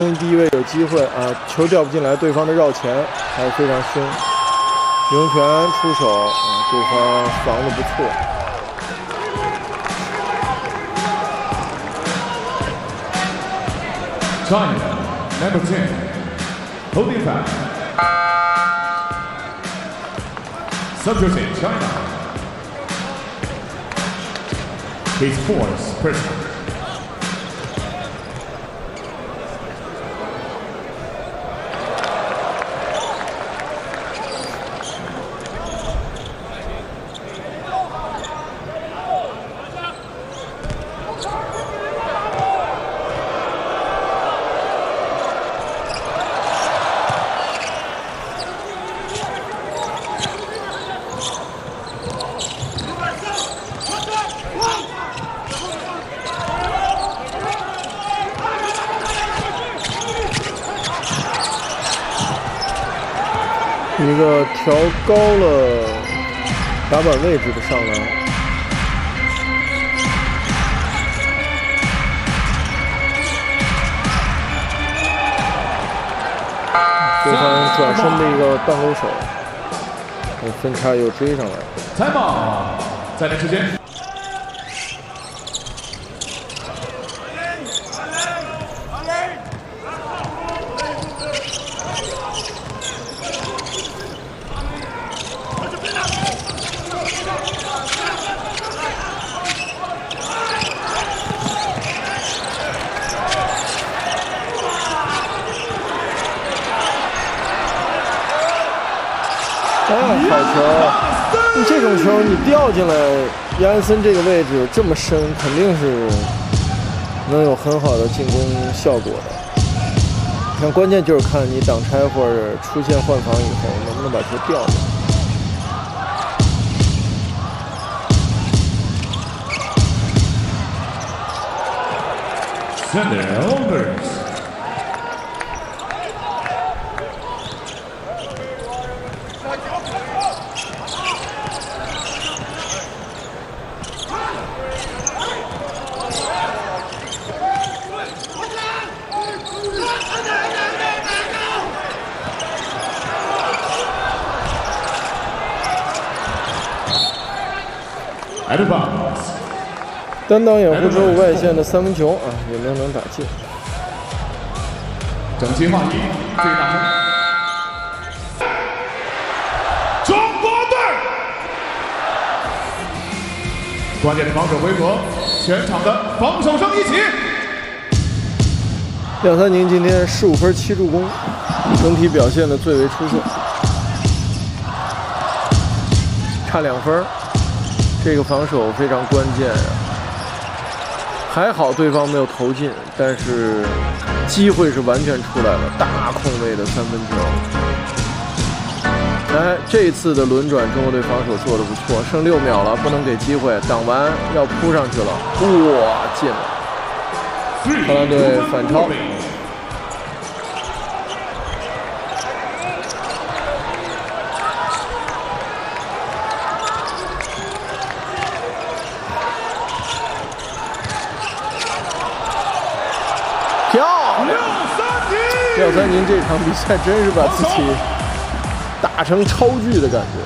第一位有机会啊，球掉不进来，对方的绕前还是非常凶。刘永泉出手啊，对方防得不错。 China, number 10, holding back. Subjugating China. His force personal. 一个调高了打板位置的上篮，对方转身的一个半勾手，分差又追上来了。 Timeout，在这之间。 好球！你这种球你掉进来，亚安森这个位置这么深，肯定是能有很好的进攻效果的。但关键就是看你挡拆或者出现换防以后，能不能把球掉进来。 Sanders. Out of bounds. 单挡掩护之后外线的三分球啊，也没有能打进。 整齐划一，最大声。中国队关键的防守回合，全场的防守声一起。 廖三宁今天15分7助攻，整体表现的最为出色，差2分。这个防守非常关键啊！还好对方没有投进，但是机会是完全出来了，大空位的三分球。来，这一次的轮转，中国队防守做得不错，剩6秒了，不能给机会，挡完要扑上去了，哇，进了！荷兰队反超。廖三宁这场比赛真是把自己打成超巨的感觉。